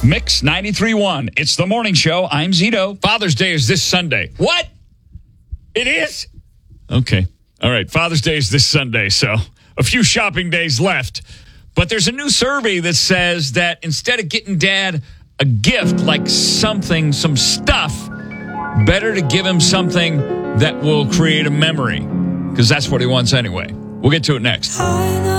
Mix 93.1. It's the morning show. I'm Zito. Father's Day is this Sunday. What? It is? Okay. All right. Father's Day is this Sunday, so a few shopping days left. But there's a new survey that says that instead of getting Dad a gift like some stuff, better to give him something that will create a memory, because that's what he wants anyway. We'll get to it next.